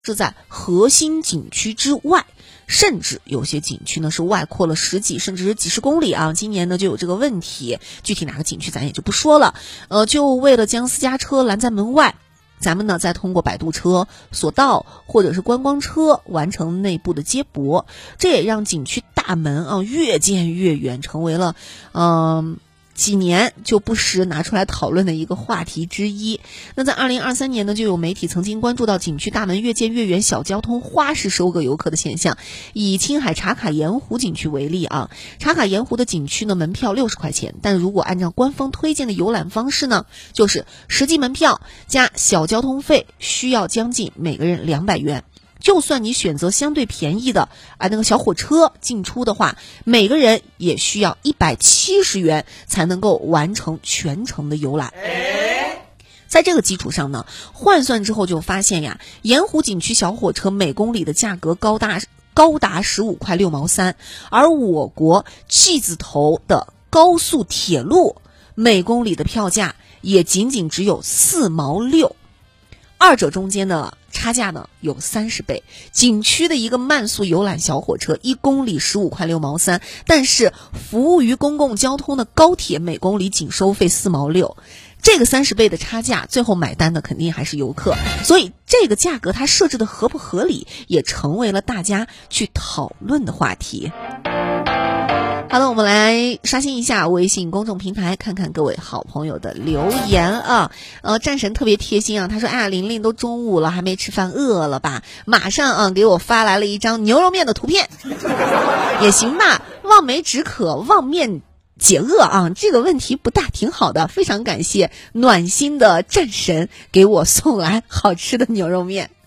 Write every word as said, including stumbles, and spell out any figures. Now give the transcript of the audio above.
是在核心景区之外，甚至有些景区呢是外扩了十几甚至是几十公里啊。今年呢就有这个问题，具体哪个景区咱也就不说了。呃，就为了将私家车拦在门外，咱们呢再通过摆渡车、索道或者是观光车完成内部的接驳，这也让景区大门啊越建越远，成为了嗯。呃几年就不时拿出来讨论的一个话题之一。那在二零二三年呢，就有媒体曾经关注到景区大门越建越远、小交通花式收割游客的现象。以青海茶卡盐湖景区为例啊，茶卡盐湖的景区呢，门票六十块钱，但如果按照官方推荐的游览方式呢，就是实际门票加小交通费，需要将近每个人两百元。就算你选择相对便宜的啊那个小火车进出的话，每个人也需要一百七十元才能够完成全程的游览。在这个基础上呢，换算之后就发现呀，盐湖景区小火车每公里的价格高达高达十五块六毛三，而我国 G 字头的高速铁路每公里的票价也仅仅只有四毛六，二者中间的差价呢有三十倍。景区的一个慢速游览小火车一公里十五块六毛三，但是服务于公共交通的高铁每公里仅收费四毛六，这个三十倍的差价，最后买单的肯定还是游客。所以这个价格它设置的合不合理，也成为了大家去讨论的话题。好的，我们来刷新一下微信公众平台，看看各位好朋友的留言啊。呃，战神特别贴心啊，他说：“哎呀，玲玲都中午了还没吃饭，饿了吧？”马上啊给我发来了一张牛肉面的图片，也行吧，望梅止渴，望面解饿啊，这个问题不大，挺好的。非常感谢暖心的战神给我送来好吃的牛肉面。